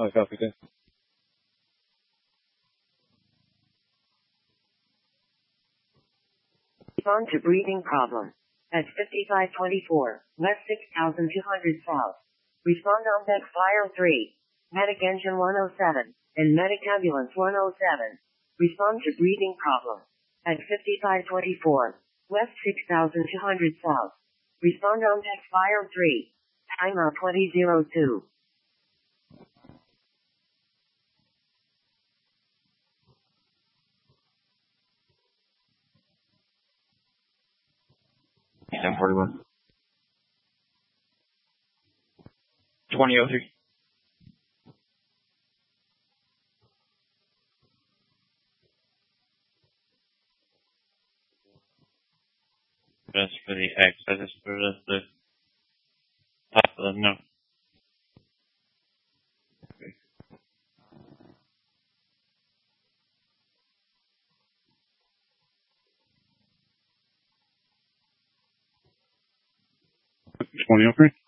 copy that. Respond to breathing problem. At 5524, West 6200 South. Respond on deck Fire 3, Medic Engine 107, and Medic Ambulance 107. Respond to breathing problem. At 5524, West 6200 South. Respond on deck Fire 3, timeout 2002. Ten 41. 2003. Just for the X, I just put it at the top of the note. Okay. 2003.